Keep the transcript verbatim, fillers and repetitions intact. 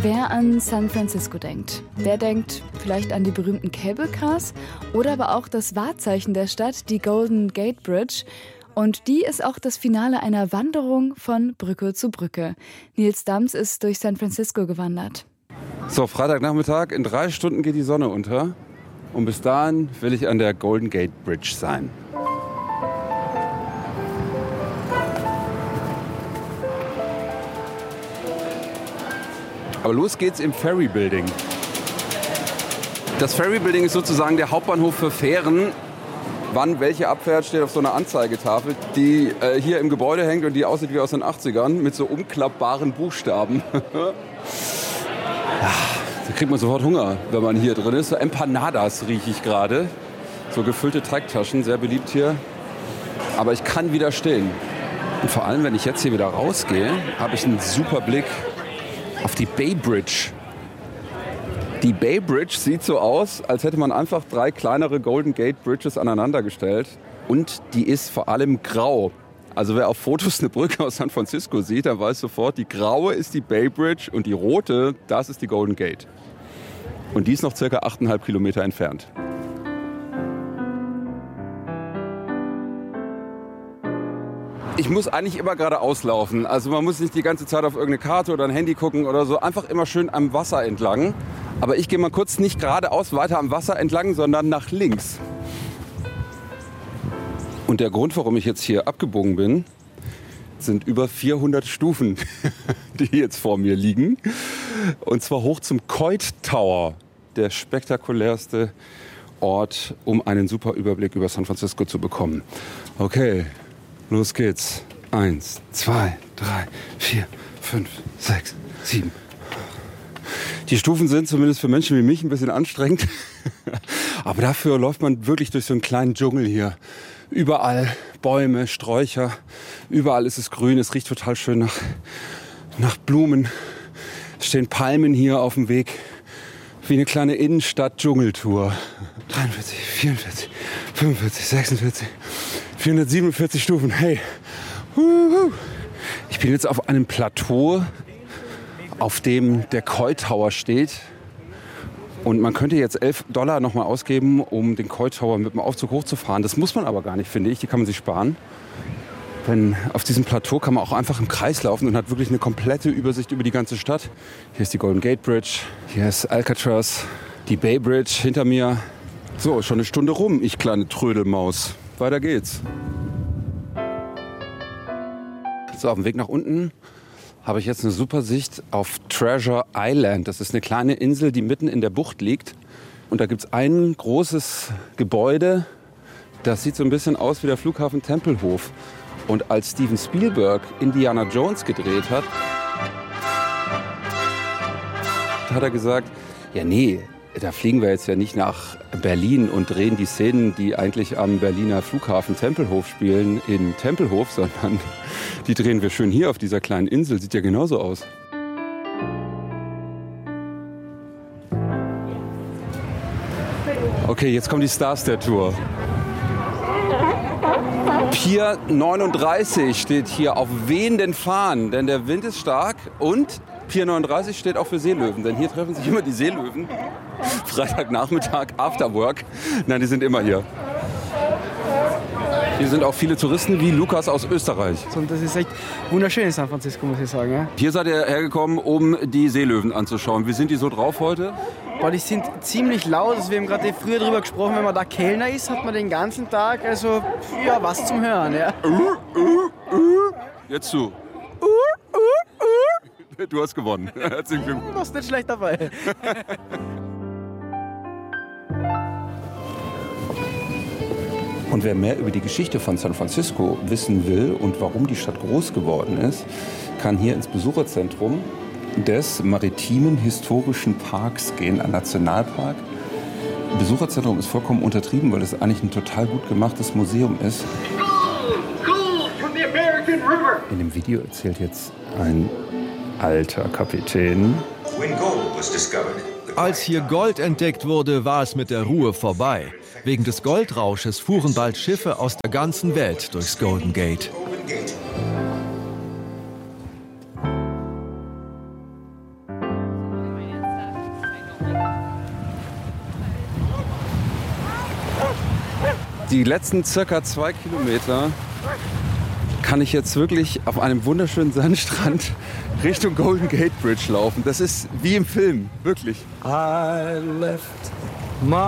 Wer an San Francisco denkt, der denkt vielleicht an die berühmten Cable Cars oder aber auch das Wahrzeichen der Stadt, die Golden Gate Bridge. Und die ist auch das Finale einer Wanderung von Brücke zu Brücke. Nils Dams ist durch San Francisco gewandert. So, Freitagnachmittag, in drei Stunden geht die Sonne unter. Und bis dahin will ich an der Golden Gate Bridge sein. Aber los geht's im Ferry Building. Das Ferry Building ist sozusagen der Hauptbahnhof für Fähren. Wann welche abfährt, steht auf so einer Anzeigetafel, die äh, hier im Gebäude hängt und die aussieht wie aus den achtzigern mit so umklappbaren Buchstaben. Ja, da kriegt man sofort Hunger, wenn man hier drin ist. So Empanadas rieche ich gerade. So gefüllte Teigtaschen, sehr beliebt hier. Aber ich kann widerstehen. Und vor allem, wenn ich jetzt hier wieder rausgehe, habe ich einen super Blick auf die Bay Bridge. Die Bay Bridge sieht so aus, als hätte man einfach drei kleinere Golden Gate Bridges aneinandergestellt. Und die ist vor allem grau. Also wer auf Fotos eine Brücke aus San Francisco sieht, der weiß sofort, die graue ist die Bay Bridge und die rote, das ist die Golden Gate. Und die ist noch circa achteinhalb Kilometer entfernt. Ich muss eigentlich immer geradeaus laufen. Also man muss nicht die ganze Zeit auf irgendeine Karte oder ein Handy gucken oder so. Einfach immer schön am Wasser entlang. Aber ich gehe mal kurz nicht geradeaus weiter am Wasser entlang, sondern nach links. Und der Grund, warum ich jetzt hier abgebogen bin, sind über vierhundert Stufen, die jetzt vor mir liegen. Und zwar hoch zum Coit Tower, der spektakulärste Ort, um einen super Überblick über San Francisco zu bekommen. Okay, los geht's. Eins, zwei, drei, vier, fünf, sechs, sieben. Die Stufen sind zumindest für Menschen wie mich ein bisschen anstrengend. Aber dafür läuft man wirklich durch so einen kleinen Dschungel hier. Überall Bäume, Sträucher. Überall ist es grün. Es riecht total schön nach, nach Blumen. Es stehen Palmen hier auf dem Weg. Wie eine kleine Innenstadt-Dschungeltour. dreiundvierzig, vierundvierzig, fünfundvierzig, sechsundvierzig, vierhundertsiebenundvierzig Stufen. Hey. Ich bin jetzt auf einem Plateau, auf dem der Coit Tower steht. Und man könnte jetzt elf Dollar nochmal ausgeben, um den Coit Tower mit dem Aufzug hochzufahren. Das muss man aber gar nicht, finde ich. Die kann man sich sparen. Denn auf diesem Plateau kann man auch einfach im Kreis laufen und hat wirklich eine komplette Übersicht über die ganze Stadt. Hier ist die Golden Gate Bridge, hier ist Alcatraz, die Bay Bridge hinter mir. So, schon eine Stunde rum, ich kleine Trödelmaus. Weiter geht's. So, auf dem Weg nach unten habe ich jetzt eine super Sicht auf Treasure Island. Das ist eine kleine Insel, die mitten in der Bucht liegt. Und da gibt es ein großes Gebäude, das sieht so ein bisschen aus wie der Flughafen Tempelhof. Und als Steven Spielberg Indiana Jones gedreht hat, hat er gesagt, ja nee, da fliegen wir jetzt ja nicht nach Berlin und drehen die Szenen, die eigentlich am Berliner Flughafen Tempelhof spielen, in Tempelhof, sondern die drehen wir schön hier auf dieser kleinen Insel. Sieht ja genauso aus. Okay, jetzt kommen die Stars der Tour. Pier neununddreißig steht hier auf wehenden Fahnen, denn der Wind ist stark. Und Pier neununddreißig steht auch für Seelöwen, denn hier treffen sich immer die Seelöwen. Freitagnachmittag, Afterwork. Nein, die sind immer hier. Hier sind auch viele Touristen wie Lukas aus Österreich. Und das ist echt wunderschön in San Francisco, muss ich sagen. Ja. Hier seid ihr hergekommen, um die Seelöwen anzuschauen. Wie sind die so drauf heute? Boah, die sind ziemlich laut. Also wir haben gerade früher darüber gesprochen, wenn man da Kellner ist, hat man den ganzen Tag also ja, was zum Hören. Ja. Jetzt zu. Du hast gewonnen. Herzlichen Glückwunsch. Du warst nicht schlecht dabei. Und wer mehr über die Geschichte von San Francisco wissen will und warum die Stadt groß geworden ist, kann hier ins Besucherzentrum des Maritimen Historischen Parks gehen, ein Nationalpark. Das Besucherzentrum ist vollkommen untertrieben, weil es eigentlich ein total gut gemachtes Museum ist. In dem Video erzählt jetzt ein alter Kapitän. Als hier Gold entdeckt wurde, war es mit der Ruhe vorbei. Wegen des Goldrausches fuhren bald Schiffe aus der ganzen Welt durchs Golden Gate. Die letzten circa zwei Kilometer kann ich jetzt wirklich auf einem wunderschönen Sandstrand Richtung Golden Gate Bridge laufen. Das ist wie im Film, wirklich. I left my